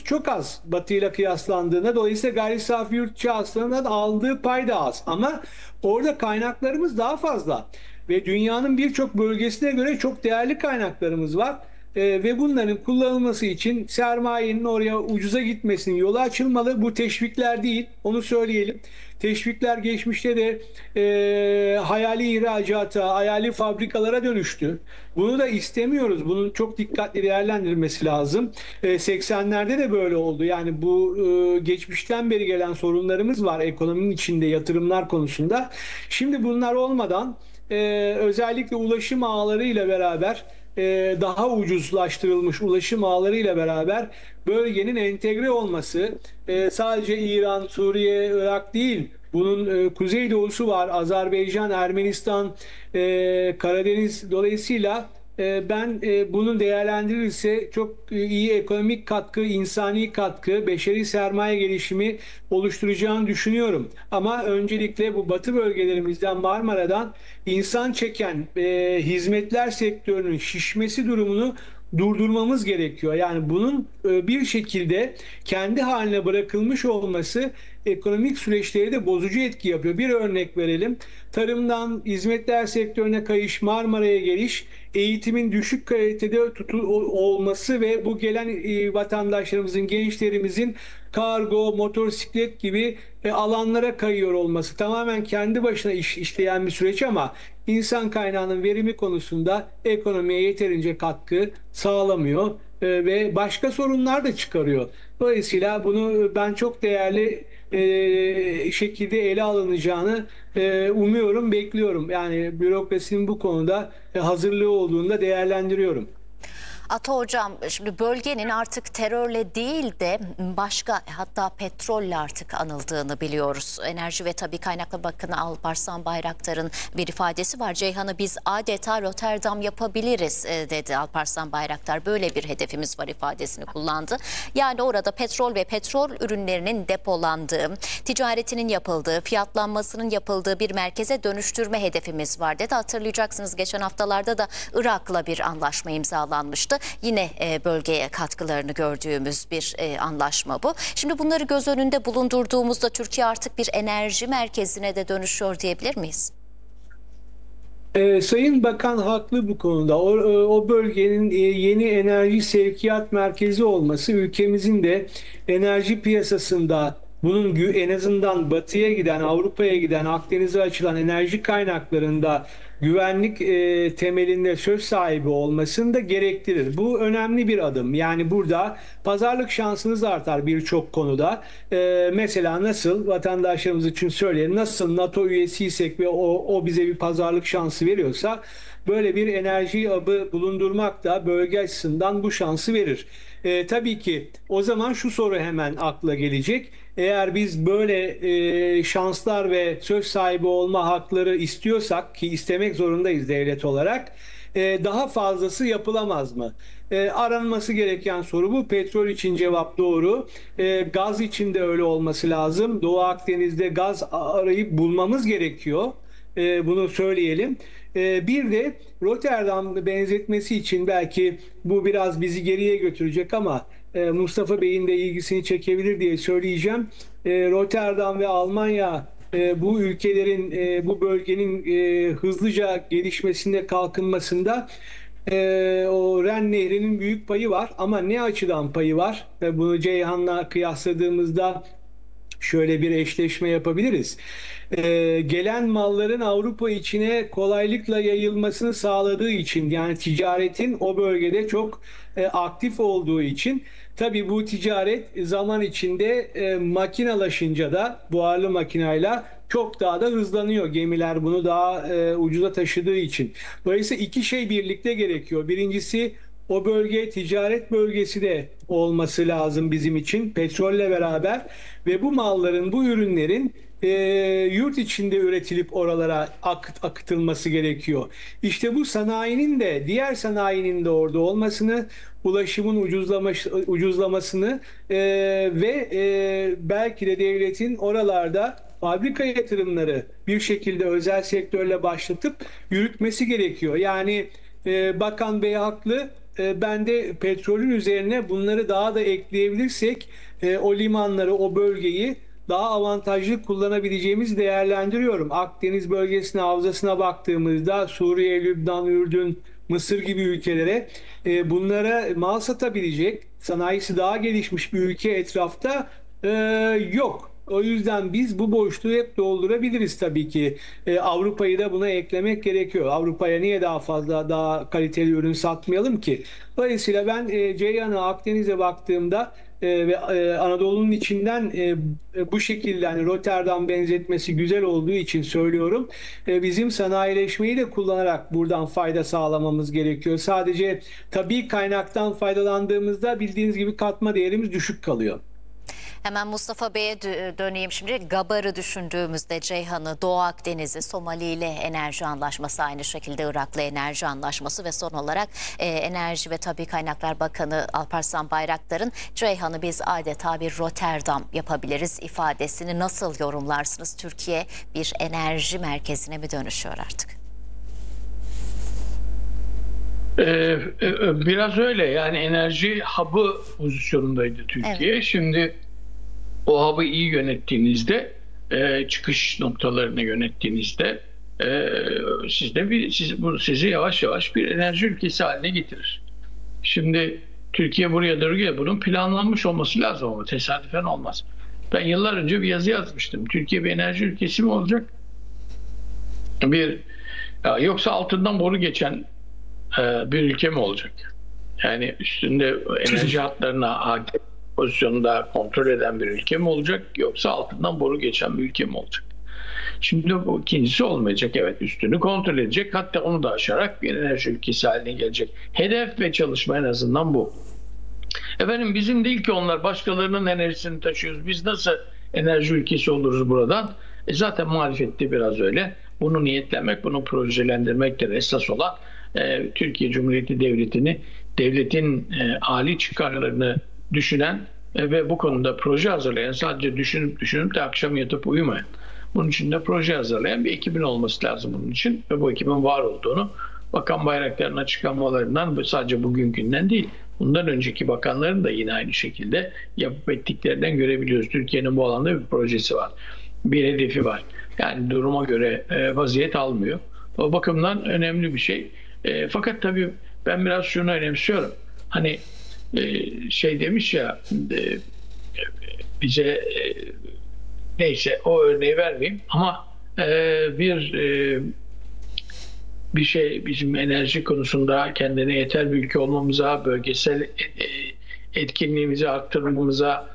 çok az Batı ile kıyaslandığında. Dolayısıyla gayri safi yurt içi hasılanın aldığı pay da az. Ama orada kaynaklarımız daha fazla. Ve dünyanın birçok bölgesine göre çok değerli kaynaklarımız var. Ve bunların kullanılması için sermayenin oraya ucuza gitmesinin yolu açılmalı. Bu teşvikler değil, onu söyleyelim. Teşvikler geçmişte de hayali ihracata, hayali fabrikalara dönüştü. Bunu da istemiyoruz. Bunun çok dikkatli değerlendirilmesi lazım. 80'lerde de böyle oldu. Yani bu geçmişten beri gelen sorunlarımız var ekonominin içinde yatırımlar konusunda. Şimdi bunlar olmadan özellikle ulaşım ağlarıyla beraber daha ucuzlaştırılmış ulaşım ağlarıyla beraber bölgenin entegre olması sadece İran, Suriye, Irak değil. Bunun kuzeydoğusu var. Azerbaycan, Ermenistan, Karadeniz. Dolayısıyla ben bunun değerlendirilirse çok iyi ekonomik katkı, insani katkı, beşeri sermaye gelişimi oluşturacağını düşünüyorum. Ama öncelikle bu batı bölgelerimizden Marmara'dan insan çeken hizmetler sektörünün şişmesi durumunu durdurmamız gerekiyor. Yani bunun bir şekilde kendi haline bırakılmış olması ekonomik süreçleri de bozucu etki yapıyor. Bir örnek verelim. Tarımdan hizmetler sektörüne kayış, Marmara'ya geliş, eğitimin düşük kalitede olması ve bu gelen vatandaşlarımızın, gençlerimizin kargo, motosiklet gibi alanlara kayıyor olması tamamen kendi başına işleyen bir süreç ama insan kaynağının verimi konusunda ekonomiye yeterince katkı sağlamıyor ve başka sorunlar da çıkarıyor. Dolayısıyla bunu ben çok değerli şekilde ele alınacağını umuyorum, bekliyorum. Yani bürokrasinin bu konuda hazırlığı olduğunda değerlendiriyorum. Ata Hocam, şimdi bölgenin artık terörle değil de başka, hatta petrolle artık anıldığını biliyoruz. Enerji ve Tabii Kaynaklar Bakanı Alparslan Bayraktar'ın bir ifadesi var. Ceyhan'ı biz adeta Rotterdam yapabiliriz dedi Alparslan Bayraktar. Böyle bir hedefimiz var ifadesini kullandı. Yani orada petrol ve petrol ürünlerinin depolandığı, ticaretinin yapıldığı, fiyatlanmasının yapıldığı bir merkeze dönüştürme hedefimiz var dedi. Hatırlayacaksınız, geçen haftalarda da Irak'la bir anlaşma imzalanmıştı. Yine bölgeye katkılarını gördüğümüz bir anlaşma bu. Şimdi bunları göz önünde bulundurduğumuzda Türkiye artık bir enerji merkezine de dönüşüyor diyebilir miyiz? Sayın Bakan haklı bu konuda. O bölgenin yeni enerji sevkiyat merkezi olması ülkemizin de enerji piyasasında bunun en azından batıya giden, Avrupa'ya giden, Akdeniz'e açılan enerji kaynaklarında güvenlik temelinde söz sahibi olmasını da gerektirir. Bu önemli bir adım. Yani burada pazarlık şansınız artar birçok konuda. Mesela nasıl vatandaşlarımız için söyleyelim, nasıl NATO üyesiysek ve o bize bir pazarlık şansı veriyorsa böyle bir enerji hub'ı bulundurmak da bölge açısından bu şansı verir. Tabii ki o zaman şu soru hemen akla gelecek. Eğer biz böyle şanslar ve söz sahibi olma hakları istiyorsak ki istemek zorundayız devlet olarak daha fazlası yapılamaz mı? Aranması gereken soru bu. Petrol için cevap doğru. Gaz için de öyle olması lazım. Doğu Akdeniz'de gaz arayıp bulmamız gerekiyor. Bunu söyleyelim. Bir de Rotterdam benzetmesi için belki bu biraz bizi geriye götürecek ama Mustafa Bey'in de ilgisini çekebilir diye söyleyeceğim. Rotterdam ve Almanya bu ülkelerin, bu bölgenin hızlıca gelişmesinde, kalkınmasında o Ren Nehri'nin büyük payı var. Ama ne açıdan payı var? Bunu Ceyhan'la kıyasladığımızda şöyle bir eşleşme yapabiliriz. Gelen malların Avrupa içine kolaylıkla yayılmasını sağladığı için yani ticaretin o bölgede çok aktif olduğu için tabii bu ticaret zaman içinde makinalaşınca da buharlı makinayla çok daha da hızlanıyor. Gemiler bunu daha ucuza taşıdığı için. Dolayısıyla iki şey birlikte gerekiyor. Birincisi o bölge ticaret bölgesi de olması lazım bizim için petrolle beraber ve bu malların, bu ürünlerin yurt içinde üretilip oralara akıtılması gerekiyor. İşte bu sanayinin de diğer sanayinin de orada olmasını, ulaşımın ucuzlamasını ve belki de devletin oralarda fabrika yatırımları bir şekilde özel sektörle başlatıp yürütmesi gerekiyor. Yani Bakan Bey haklı. Ben de petrolün üzerine bunları daha da ekleyebilirsek o limanları, o bölgeyi daha avantajlı kullanabileceğimizi değerlendiriyorum. Akdeniz bölgesine, havzasına baktığımızda Suriye, Lübnan, Ürdün, Mısır gibi ülkelere bunlara mal satabilecek, sanayisi daha gelişmiş bir ülke etrafta e, yok. O yüzden biz bu boşluğu hep doldurabiliriz tabii ki. Avrupa'yı da buna eklemek gerekiyor. Avrupa'ya niye daha fazla, daha kaliteli ürün satmayalım ki? Dolayısıyla ben Ceyhan'a, Akdeniz'e baktığımda ve Anadolu'nun içinden bu şekilde hani Rotterdam benzetmesi güzel olduğu için söylüyorum. Bizim sanayileşmeyi de kullanarak buradan fayda sağlamamız gerekiyor. Sadece tabii kaynaktan faydalandığımızda bildiğiniz gibi katma değerimiz düşük kalıyor. Hemen Mustafa Bey'e döneyim şimdi. Gabar'ı düşündüğümüzde Ceyhan'ı, Doğu Akdeniz'i, Somali ile enerji anlaşması, aynı şekilde Irak'la enerji anlaşması ve son olarak Enerji ve Tabii Kaynaklar Bakanı Alparslan Bayraktar'ın Ceyhan'ı biz adeta bir Rotterdam yapabiliriz ifadesini nasıl yorumlarsınız? Türkiye bir enerji merkezine mi dönüşüyor artık? Biraz öyle, yani enerji hub'ı pozisyonundaydı Türkiye. Evet. Şimdi o hub'ı iyi yönettiğinizde, çıkış noktalarını yönettiğinizde sizi yavaş yavaş bir enerji ülkesi haline getirir. Şimdi Türkiye buraya doğru, bunun planlanmış olması lazım ama tesadüfen olmaz. Ben yıllar önce bir yazı yazmıştım. Türkiye bir enerji ülkesi mi olacak? Yoksa altından boru geçen bir ülke mi olacak? Yani üstünde enerji hatlarına hakim pozisyonda kontrol eden bir ülke mi olacak, yoksa altından boru geçen bir ülke mi olacak? Şimdi bu ikincisi olmayacak. Evet, üstünü kontrol edecek, hatta onu da aşarak bir enerji ülkesi haline gelecek. Hedef ve çalışma en azından bu. Efendim, bizim değil ki onlar, başkalarının enerjisini taşıyoruz. Biz nasıl enerji ülkesi oluruz buradan? Zaten muhalefette biraz öyle. Bunu niyetlemek, bunu projelendirmektir esas olan. Türkiye Cumhuriyeti devletin âli çıkarlarını düşünen ve bu konuda proje hazırlayan, sadece düşünüp de akşam yatıp uyumayan, bunun için de proje hazırlayan bir ekibin olması lazım bunun için ve bu ekibin var olduğunu Bakan Bayraktar'ın açıklamalarından, sadece bugünkünden değil, bundan önceki bakanların da yine aynı şekilde yapıp ettiklerinden görebiliyoruz. Türkiye'nin bu alanda bir projesi var, bir hedefi var. Yani duruma göre vaziyet almıyor. O bakımdan önemli bir şey. Fakat tabii ben biraz şunu önemsiyorum. Hani demiş ya, bize neyse, o örneği vermeyeyim ama bir şey, bizim enerji konusunda kendine yeter bir ülke olmamıza, bölgesel etkinliğimizi arttırmamıza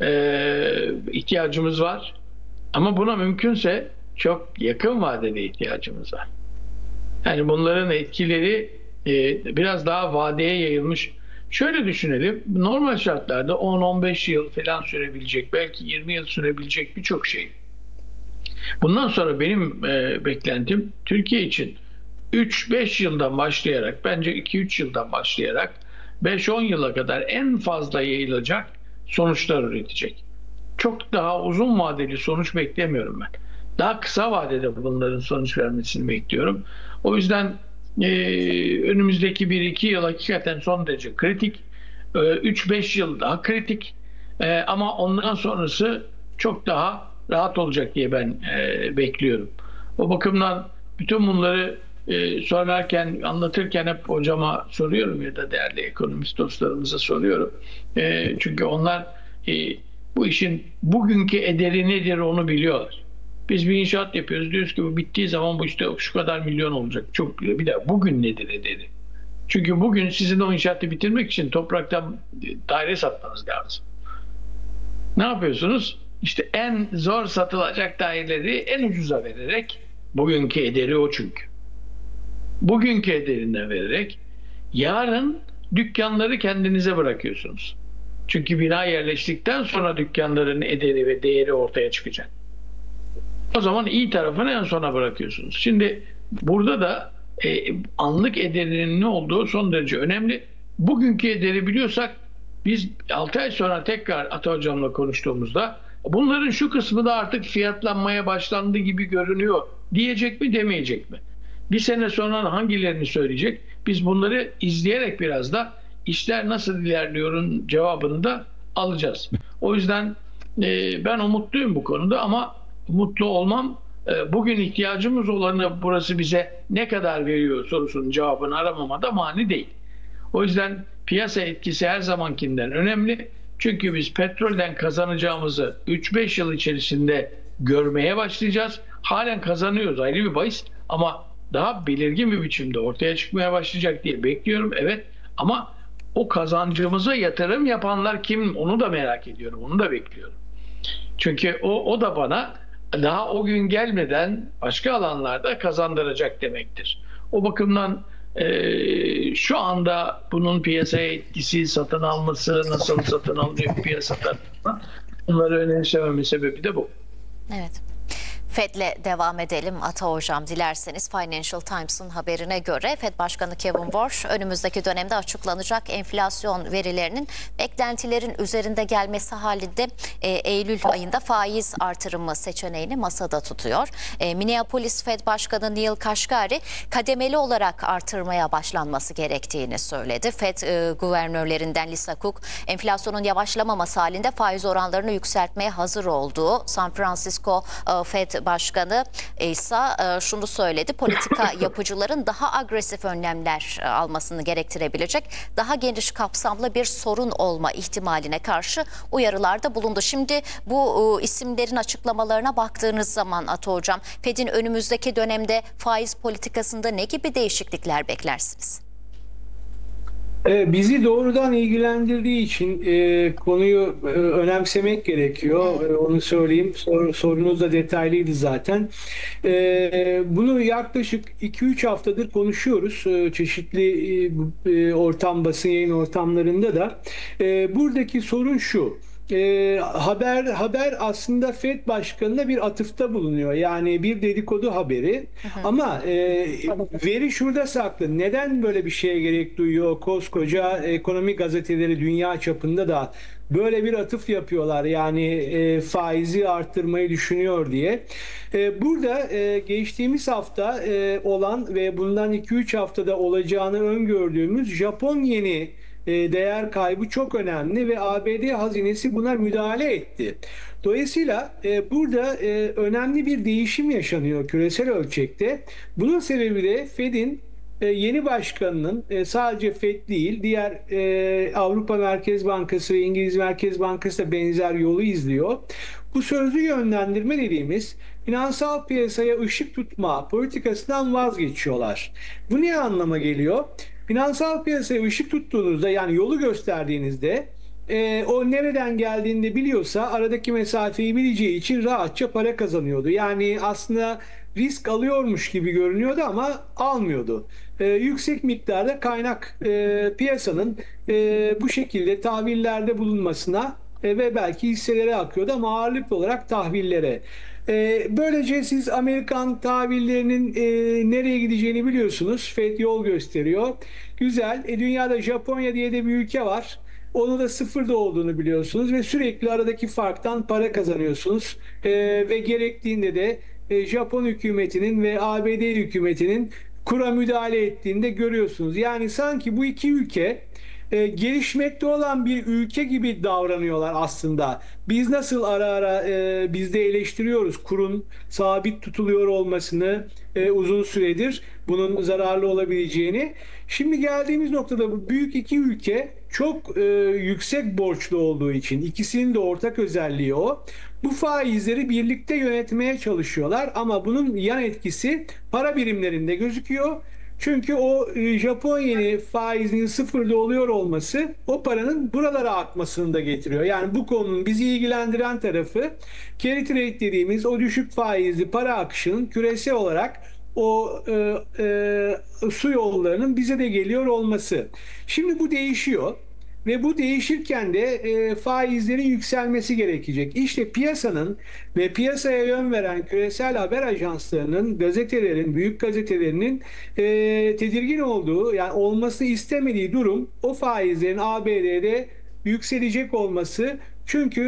ihtiyacımız var. Ama buna mümkünse çok yakın vadede ihtiyacımız var. Yani bunların etkileri biraz daha vadeye yayılmış. Şöyle düşünelim, normal şartlarda 10-15 yıl falan sürebilecek, belki 20 yıl sürebilecek birçok şey. Bundan sonra benim beklentim Türkiye için 3-5 yıldan başlayarak, bence 2-3 yıldan başlayarak 5-10 yıla kadar en fazla yayılacak sonuçlar üretecek. Çok daha uzun vadeli sonuç beklemiyorum ben. Daha kısa vadede bunların sonuç vermesini bekliyorum. O yüzden önümüzdeki 1-2 yıl hakikaten son derece kritik. 3-5 yıl daha kritik. Ama ondan sonrası çok daha rahat olacak diye ben bekliyorum. O bakımdan bütün bunları sorarken, anlatırken hep hocama soruyorum ya da değerli ekonomist dostlarımıza soruyorum. Çünkü onlar bu işin bugünkü ederi nedir onu biliyorlar. Biz bir inşaat yapıyoruz. Diyoruz ki bu bittiği zaman bu işte şu kadar milyon olacak. Çok, bir de bugün nedir ederi? Çünkü bugün sizin o inşaatı bitirmek için topraktan daire satmanız lazım. Ne yapıyorsunuz? İşte en zor satılacak daireleri en ucuza vererek, bugünkü ederi o çünkü. Bugünkü ederinden vererek yarın dükkanları kendinize bırakıyorsunuz. Çünkü bina yerleştikten sonra dükkanların ederi ve değeri ortaya çıkacak. O zaman iyi tarafını en sona bırakıyorsunuz. Şimdi burada da anlık ederinin ne olduğu son derece önemli. Bugünkü ederi biliyorsak, biz 6 ay sonra tekrar Ata Hocam'la konuştuğumuzda bunların şu kısmı da artık fiyatlanmaya başlandı gibi görünüyor diyecek mi, demeyecek mi? Bir sene sonra hangilerini söyleyecek? Biz bunları izleyerek biraz da işler nasıl ilerliyorun cevabını da alacağız. O yüzden ben umutluyum bu konuda ama mutlu olmam bugün ihtiyacımız olanı burası bize ne kadar veriyor sorusunun cevabını aramama da mani değil. O yüzden piyasa etkisi her zamankinden önemli. Çünkü biz petrolden kazanacağımızı 3-5 yıl içerisinde görmeye başlayacağız. Halen kazanıyoruz, ayrı bir bahis, ama daha belirgin bir biçimde ortaya çıkmaya başlayacak diye bekliyorum. Evet, ama o kazancımıza yatırım yapanlar kim, onu da merak ediyorum, onu da bekliyorum. Çünkü o da bana daha o gün gelmeden başka alanlarda kazandıracak demektir. O bakımdan şu anda bunun piyasaya etkisi, satın alması, nasıl satın alınıyor piyasada, bunları önemsememin sebebi de bu. Evet. Fed'le devam edelim Ata Hocam dilerseniz. Financial Times'ın haberine göre Fed Başkanı Kevin Warsh önümüzdeki dönemde açıklanacak enflasyon verilerinin beklentilerin üzerinde gelmesi halinde Eylül ayında faiz artırımı seçeneğini masada tutuyor. Minneapolis Fed Başkanı Neil Kashkari kademeli olarak artırmaya başlanması gerektiğini söyledi. Fed guvernörlerinden Lisa Cook enflasyonun yavaşlamaması halinde faiz oranlarını yükseltmeye hazır olduğu, San Francisco Fed Başkanı ise şunu söyledi: politika yapıcıların daha agresif önlemler almasını gerektirebilecek daha geniş kapsamlı bir sorun olma ihtimaline karşı uyarılarda bulundu. Şimdi bu isimlerin açıklamalarına baktığınız zaman Ata Hocam, Fed'in önümüzdeki dönemde faiz politikasında ne gibi değişiklikler beklersiniz? Bizi doğrudan ilgilendirdiği için konuyu önemsemek gerekiyor. Onu söyleyeyim. Sorunuz da detaylıydı zaten. Bunu yaklaşık 2-3 haftadır konuşuyoruz. Çeşitli ortam, basın yayın ortamlarında da. Buradaki sorun şu. Haber aslında Fed Başkanı'na bir atıfta bulunuyor. Yani bir dedikodu haberi. Ama veri şurada saklı. Neden böyle bir şeye gerek duyuyor? Koskoca ekonomi gazeteleri dünya çapında da böyle bir atıf yapıyorlar. Yani faizi arttırmayı düşünüyor diye. Burada geçtiğimiz hafta olan ve bundan 2-3 haftada olacağını öngördüğümüz Japon yeni değer kaybı çok önemli ve ABD hazinesi buna müdahale etti. Dolayısıyla burada önemli bir değişim yaşanıyor küresel ölçekte. Bunun sebebi de Fed'in yeni başkanının sadece Fed değil, diğer Avrupa Merkez Bankası ve İngiliz Merkez Bankası da benzer yolu izliyor. Bu sözlü yönlendirme dediğimiz finansal piyasaya ışık tutma politikasından vazgeçiyorlar. Bu ne anlama geliyor? Finansal piyasaya ışık tuttuğunuzda, yani yolu gösterdiğinizde, o nereden geldiğini de biliyorsa aradaki mesafeyi bileceği için rahatça para kazanıyordu. Yani aslında risk alıyormuş gibi görünüyordu ama almıyordu. Yüksek miktarda kaynak piyasanın bu şekilde tahvillerde bulunmasına ve belki hisselere akıyordu ama ağırlıklı olarak tahvillere. Böylece siz Amerikan tahvillerinin nereye gideceğini biliyorsunuz. Fed yol gösteriyor. Güzel. Dünyada Japonya diye de bir ülke var. Onu da sıfırda olduğunu biliyorsunuz ve sürekli aradaki farktan para kazanıyorsunuz. Ve gerektiğinde de Japon hükümetinin ve ABD hükümetinin kura müdahale ettiğini de görüyorsunuz. Yani sanki bu iki ülke gelişmekte olan bir ülke gibi davranıyorlar aslında. Biz nasıl ara ara biz de eleştiriyoruz kurun sabit tutuluyor olmasını uzun süredir, bunun zararlı olabileceğini. Şimdi geldiğimiz noktada bu büyük iki ülke çok yüksek borçlu olduğu için, ikisinin de ortak özelliği o. Bu faizleri birlikte yönetmeye çalışıyorlar ama bunun yan etkisi para birimlerinde gözüküyor. Çünkü o Japon yeni faizinin sıfırda oluyor olması o paranın buralara akmasını da getiriyor. Yani bu konunun bizi ilgilendiren tarafı carry trade dediğimiz o düşük faizli para akışının küresel olarak o su yollarının bize de geliyor olması. Şimdi bu değişiyor. Ve bu değişirken de faizlerin yükselmesi gerekecek. İşte piyasanın ve piyasaya yön veren küresel haber ajanslarının, gazetelerin, büyük gazetelerinin tedirgin olduğu, yani olmasını istemediği durum o faizlerin ABD'de yükselecek olması. Çünkü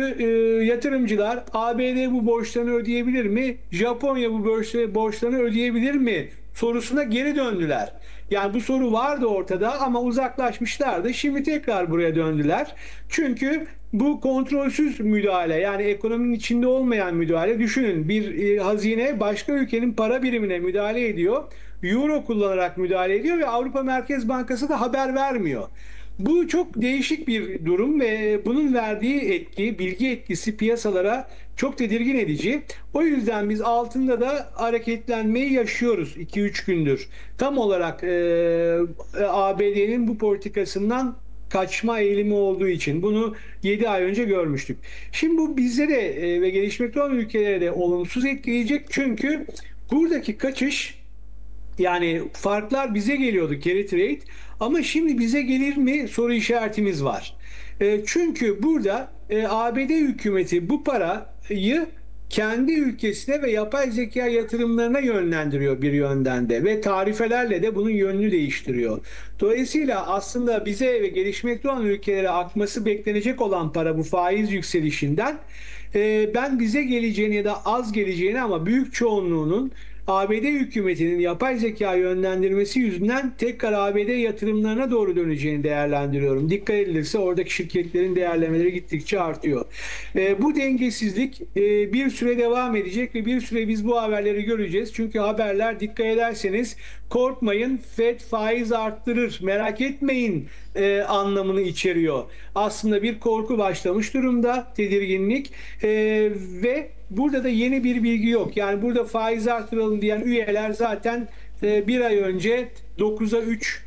yatırımcılar ABD bu borçlarını ödeyebilir mi? Japonya bu borçlarını ödeyebilir mi? sorusuna geri döndüler. Yani bu soru vardı ortada ama uzaklaşmışlardı. Şimdi tekrar buraya döndüler. Çünkü bu kontrolsüz müdahale, yani ekonominin içinde olmayan müdahale, düşünün bir hazine başka ülkenin para birimine müdahale ediyor. Euro kullanarak müdahale ediyor ve Avrupa Merkez Bankası da haber vermiyor. Bu çok değişik bir durum ve bunun verdiği etki, bilgi etkisi piyasalara çok tedirgin edici. O yüzden biz altında da hareketlenmeyi yaşıyoruz 2-3 gündür. Tam olarak ABD'nin bu politikasından kaçma eğilimi olduğu için bunu 7 ay önce görmüştük. Şimdi bu bizde de ve gelişmekte olan ülkelere de olumsuz etkileyecek. Çünkü buradaki kaçış, yani farklar bize geliyordu, carry trade, ama şimdi bize gelir mi soru işaretimiz var. Çünkü burada ABD hükümeti bu parayı kendi ülkesine ve yapay zeka yatırımlarına yönlendiriyor bir yönden de ve tarifelerle de bunun yönünü değiştiriyor. Dolayısıyla aslında bize ve gelişmekte olan ülkelere akması beklenecek olan para, bu faiz yükselişinden ben bize geleceğini ya da az geleceğini, ama büyük çoğunluğunun ABD hükümetinin yapay zeka yönlendirmesi yüzünden tekrar ABD yatırımlarına doğru döneceğini değerlendiriyorum. Dikkat edilirse oradaki şirketlerin değerlemeleri gittikçe artıyor. Bu dengesizlik bir süre devam edecek ve bir süre biz bu haberleri göreceğiz. Çünkü haberler, dikkat ederseniz, korkmayın Fed faiz arttırır, merak etmeyin anlamını içeriyor. Aslında bir korku başlamış durumda, tedirginlik ve burada da yeni bir bilgi yok. Yani burada faiz artıralım diyen üyeler zaten bir ay önce 9'a 3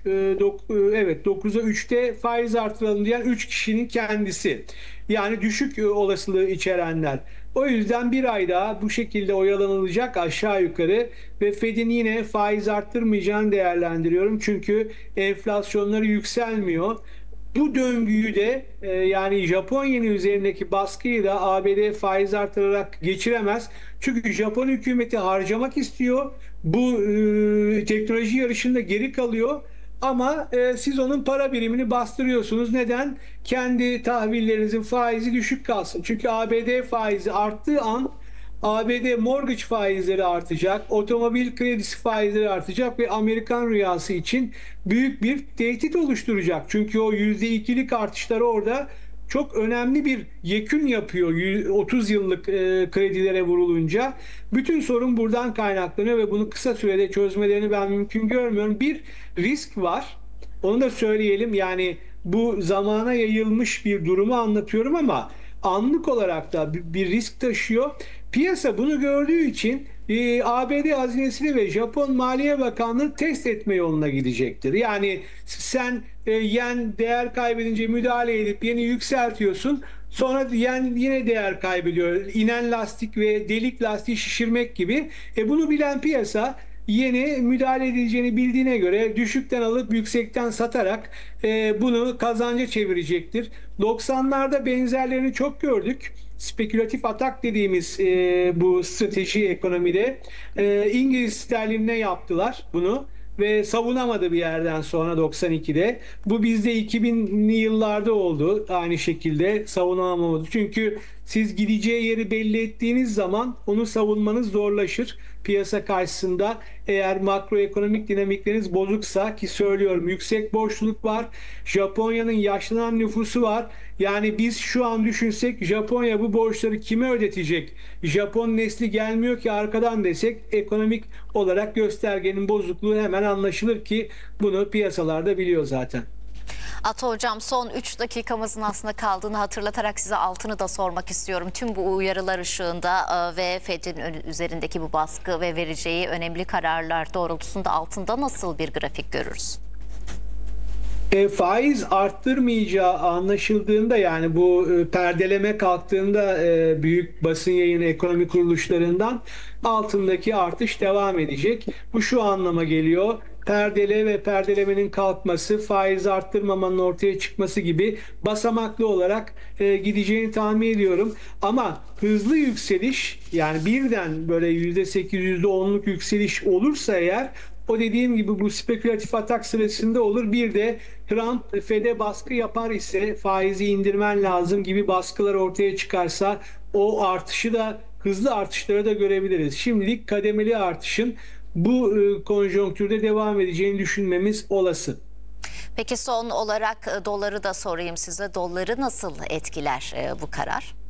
evet 9'a 3'te faiz artıralım diyen 3 kişinin kendisi. Yani düşük olasılığı içerenler. O yüzden bir ay daha bu şekilde oyalanılacak aşağı yukarı ve Fed'in yine faiz arttırmayacağını değerlendiriyorum. Çünkü enflasyonları yükselmiyor. Bu döngüyü de yani Japonya'nın üzerindeki baskıyı da ABD faiz artırarak geçiremez. Çünkü Japon hükümeti harcamak istiyor. Bu teknoloji yarışında geri kalıyor. Ama siz onun para birimini bastırıyorsunuz. Neden? Kendi tahvillerinizin faizi düşük kalsın. Çünkü ABD faizi arttığı an ABD mortgage faizleri artacak, otomobil kredisi faizleri artacak ve Amerikan rüyası için büyük bir tehdit oluşturacak. Çünkü o %2'lik artışları orada çok önemli bir yekün yapıyor 30 yıllık kredilere vurulunca. Bütün sorun buradan kaynaklanıyor ve bunu kısa sürede çözmelerini ben mümkün görmüyorum. Bir risk var. Onu da söyleyelim. Yani bu zamana yayılmış bir durumu anlatıyorum ama anlık olarak da bir risk taşıyor. Piyasa bunu gördüğü için ABD hazinesini ve Japon Maliye Bakanlığı test etme yoluna gidecektir. Yani sen yen değer kaybedince müdahale edip yeni yükseltiyorsun. Sonra yen yine değer kaybediyor. İnen lastik ve delik lastiği şişirmek gibi. Bunu bilen piyasa yeni müdahale edileceğini bildiğine göre düşükten alıp yüksekten satarak bunu kazanca çevirecektir. 90'larda benzerlerini çok gördük. Spekülatif atak dediğimiz bu strateji ekonomide İngiliz sterlinine yaptılar bunu ve savunamadı bir yerden sonra 92'de. Bu bizde 2000'li yıllarda oldu, aynı şekilde savunamadı. Çünkü siz gideceği yeri belli ettiğiniz zaman onu savunmanız zorlaşır piyasa karşısında. Eğer makroekonomik dinamikleriniz bozuksa, ki söylüyorum yüksek borçluluk var, Japonya'nın yaşlanan nüfusu var. Yani biz şu an düşünsek Japonya bu borçları kime ödetecek? Japon nesli gelmiyor ki arkadan desek, ekonomik olarak göstergenin bozukluğu hemen anlaşılır ki bunu piyasalarda biliyor zaten. Ata Hocam, son 3 dakikamızın aslında kaldığını hatırlatarak size altını da sormak istiyorum. Tüm bu uyarılar ışığında ve Fed'in üzerindeki bu baskı ve vereceği önemli kararlar doğrultusunda altında nasıl bir grafik görürüz? Faiz arttırmayacağı anlaşıldığında, yani bu perdeleme kalktığında büyük basın yayını ekonomi kuruluşlarından, altındaki artış devam edecek. Bu şu anlama geliyor: perdele ve perdelemenin kalkması, faiz arttırmamanın ortaya çıkması gibi basamaklı olarak gideceğini tahmin ediyorum. Ama hızlı yükseliş, yani birden böyle %8, %10'luk yükseliş olursa eğer, o dediğim gibi bu spekülatif atak sırasında olur. Bir de Trump Fed'e baskı yapar ise, faizi indirmen lazım gibi baskılar ortaya çıkarsa, o artışı da, hızlı artışları da görebiliriz. Şimdilik kademeli artışın bu konjonktürde devam edeceğini düşünmemiz olası. Peki son olarak doları da sorayım size. Doları nasıl etkiler bu karar?